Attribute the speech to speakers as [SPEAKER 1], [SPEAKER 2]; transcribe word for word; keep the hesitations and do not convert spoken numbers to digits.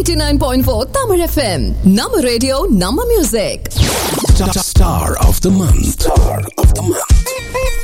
[SPEAKER 1] eighty-nine point four Tamil F M. Nama radio, Nama music.
[SPEAKER 2] Star of the month. Star of the month.